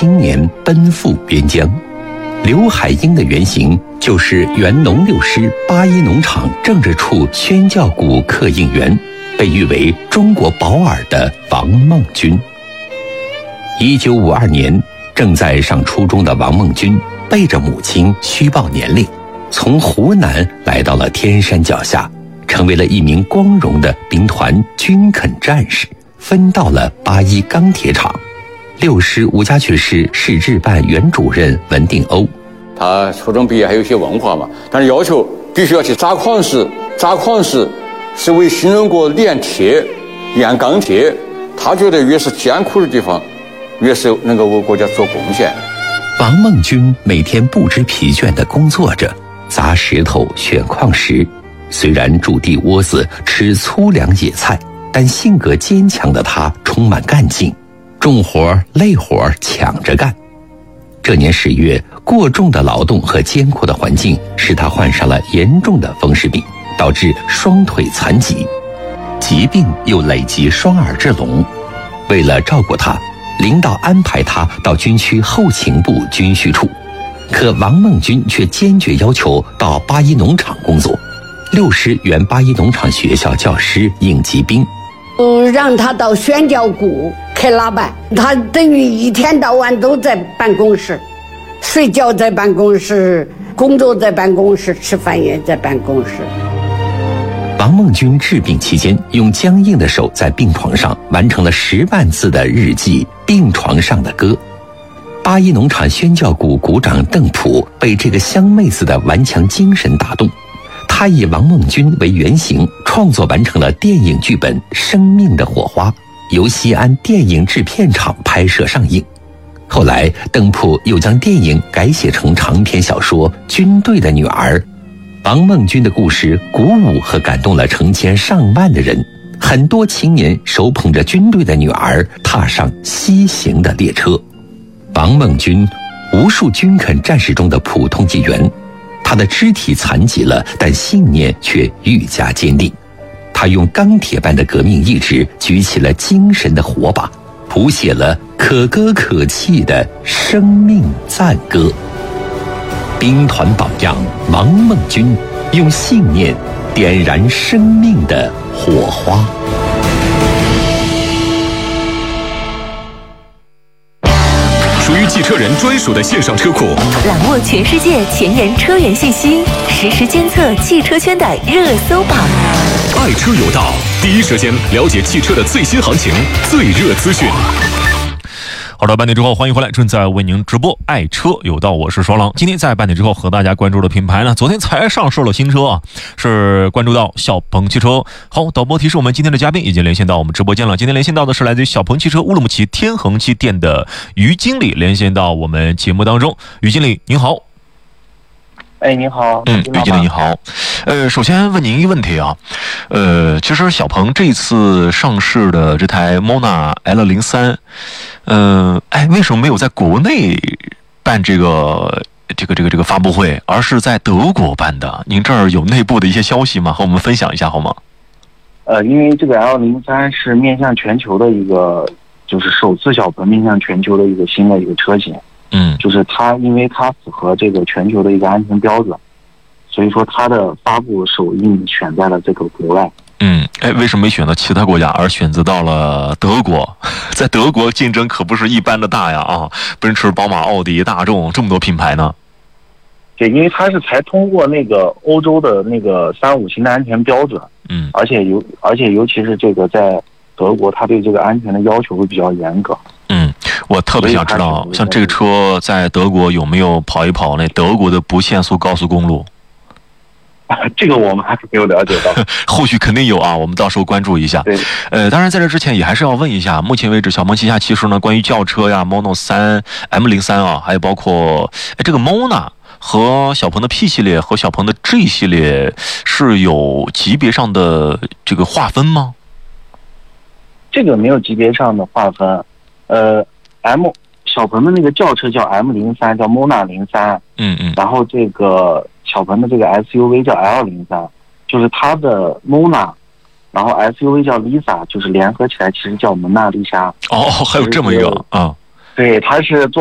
青年奔赴边疆。刘海英的原型就是原农六师八一农场政治处宣教股客应员，被誉为中国保尔的王梦军。1952年，正在上初中的王梦军背着母亲虚报年龄，从湖南来到了天山脚下，成为了一名光荣的兵团军垦战士，分到了八一钢铁厂。六师吴家渠市市治办原主任文定欧， 他初中毕业还有一些文化嘛，但是要求必须要去扎矿石，扎矿石是为新中国炼铁、炼钢铁。他觉得越是艰苦的地方，越是能够为国家做贡献。 王梦军每天不知疲倦地工作着，砸石头、选矿石。虽然住地窝子，吃粗粮野菜，但性格坚强的他充满干劲，重活累活抢着干。这年10月，过重的劳动和艰苦的环境使他患上了严重的风湿病，导致双腿残疾，疾病又累及双耳窒聋。为了照顾他，领导安排他到军区后勤部军需处，可王梦军却坚决要求到八一农场工作。六师原八一农场学校教师应急兵， 让他到宣教股开拉班，他等于一天到晚都在办公室，睡觉在办公室，工作在办公室，吃饭也在办公室。 王梦军治病期间，用僵硬的手在病床上完成了10万字的日记《病床上的歌》。八一农场宣教股股长邓普被这个香妹子的顽强精神打动，他以王梦军为原型，创作完成了电影剧本《生命的火花》，由西安电影制片厂拍摄上映。后来，邓普又将电影改写成长篇小说《军队的女儿》。王梦军的故事鼓舞和感动了成千上万的人，很多青年手捧着军队的女儿，踏上西行的列车。王梦军，无数军垦战士中的普通一员，他的肢体残疾了，但信念却愈加坚定。他用钢铁般的革命意志举起了精神的火把，谱写了可歌可泣的生命赞歌。兵团榜样王梦军，用信念点燃生命的火花。 属于汽车人专属的线上车库， 揽握全世界前沿车源信息，实时监测汽车圈的热搜榜。 爱车有道，第一时间了解汽车的最新行情、最热资讯。好的，半点之后欢迎回来，正在为您直播爱车有道，我是双狼。今天在半点之后和大家关注的品牌呢，昨天才上市了新车啊，是关注到小鹏汽车。好，导播提示我们今天的嘉宾已经连线到我们直播间了。今天连线到的是来自于小鹏汽车乌鲁木齐天恒旗店的于经理，连线到我们节目当中。于经理您好。 哎，你好。 于经理你好。首先问您一个问题啊，其实小鹏这次上市的这台 Mona L03，为什么没有在国内办这个发布会，而是在德国办的？您这儿有内部的一些消息吗？和我们分享一下好吗？ 因为这个 L03是面向全球的一个，就是首次小鹏面向全球的一个新的一个车型。就是它，因为它符合这个全球的一个安全标准，所以说它的发布首映选在了这个国外。 为什么没选择其他国家，而选择到了德国？在德国竞争可不是一般的大呀啊！奔驰、宝马、奥迪、大众这么多品牌呢。 对，因为它是才通过那个欧洲的那个3.5型的安全标准。而且尤其是这个在德国，它对这个安全的要求会比较严格。 我特别想知道，像这个车在德国有没有跑一跑那德国的不限速高速公路？ 这个我们还是没有了解到， 后续肯定有啊，我们到时候关注一下。 对， 当然在这之前也还是要问一下，目前为止小鹏旗下其实呢，关于轿车呀 Mono 3、M03啊，还有包括这个 Mona 和小鹏的 P 系列和小鹏的 G 系列是有级别上的这个划分吗？ 这个没有级别上的划分。小鹏的那个轿车叫 M03， 叫 Mona 03。然后这个小鹏的这个 SUV 叫 L03， 就是它的 Mona， 然后 SUV 叫 Lisa， 就是联合起来其实叫蒙娜丽莎。 还有这么一个啊？ 对，它是做